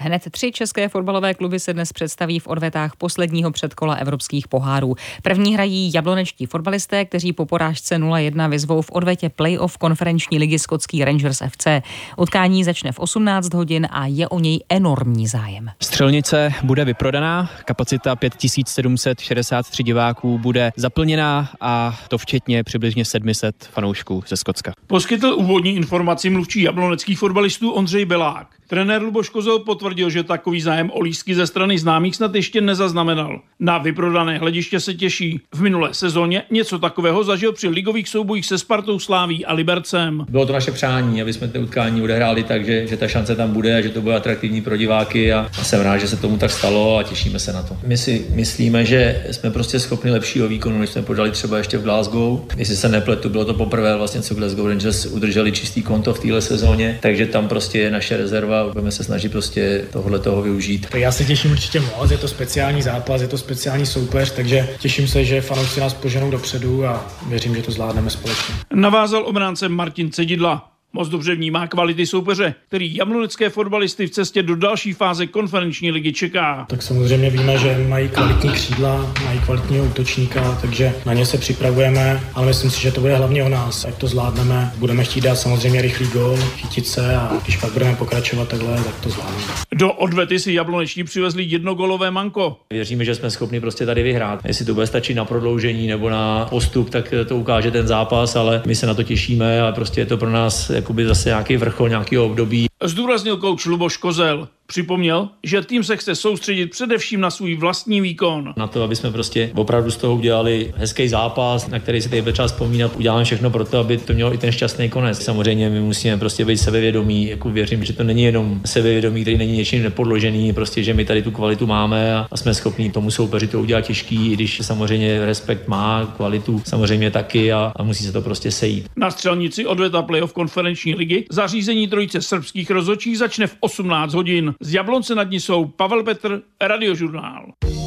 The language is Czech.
Hned 3 české fotbalové kluby se dnes představí v odvetách posledního předkola evropských pohárů. První hrají jablonečtí fotbalisté, kteří po porážce 0-1 vyzvou v odvetě playoff konferenční ligy skotský Rangers FC. Utkání začne v 18 hodin a je o něj enormní zájem. Střelnice bude vyprodaná, kapacita 5763 diváků bude zaplněná a to včetně přibližně 700 fanoušků ze Skotska. Poskytl úvodní informaci mluvčí jabloneckých fotbalistů Ondřej Belák. Trenér Luboš Kozel potvrdil, že takový zájem o lístky ze strany známých snad ještě nezaznamenal. Na vyprodané hlediště se těší. V minulé sezóně něco takového zažil při ligových soubojích se Spartou, Slaví a Libercem. Bylo to naše přání, aby jsme ty utkání odehráli tak, že ta šance tam bude a že to bude atraktivní pro diváky a jsem rád, že se tomu tak stalo a těšíme se na to. My si myslíme, že jsme prostě schopni lepšího výkonu, než jsme podali třeba ještě v Glasgow. Jestli se nepletu, bylo to poprvé vlastně, co Glasgow Rangers udrželi čistý konto v téhle sezóně, takže tam prostě je naše rezerva. Budeme se snažit prostě toho využít. Já se těším určitě moc, je to speciální zápas, je to speciální soupeř, takže těším se, že fanoušci nás poženou dopředu a věřím, že to zvládneme společně. Navázal obránce Martin Cedidla. Moc dobře vnímá kvality soupeře, který jablonecké fotbalisty v cestě do další fáze konferenční ligy čeká. Tak samozřejmě víme, že mají kvalitní křídla, mají kvalitního útočníka, takže na ně se připravujeme, ale myslím si, že to bude hlavně o nás. Jak to zvládneme, budeme chtít dát samozřejmě rychlý gól, chytit se a když pak budeme pokračovat takhle, tak to zvládneme. Do odvety si jabloneční přivezli jednogólové manko. Věříme, že jsme schopni prostě tady vyhrát. Jestli to bude stačit na prodloužení nebo na postup, tak to ukáže ten zápas, ale my se na to těšíme a prostě je to pro nás jakoby zase nějaký vrchol, nějaký období. Zdůraznil kouč Luboš Kozel. Připomněl, že tým se chce soustředit především na svůj vlastní výkon. Na to, aby jsme prostě opravdu z toho udělali hezký zápas, na který se tady bude třeba vzpomínat. Uděláme všechno pro to, aby to mělo i ten šťastný konec. Samozřejmě my musíme prostě být sebevědomí. Jako věřím, že to není jenom sebevědomí, který není něčím nepodložený, prostě že my tady tu kvalitu máme a jsme schopni tomu soupeři to udělat těžký, i když samozřejmě respekt má kvalitu, samozřejmě taky a musí se to prostě sejít. Na střelnici odveta playoff konferenční ligy zařízení trojice srbských rozhodčích začne v 18 hodin. Z Jablonce nad ní jsou Pavel Petr, Radiožurnál.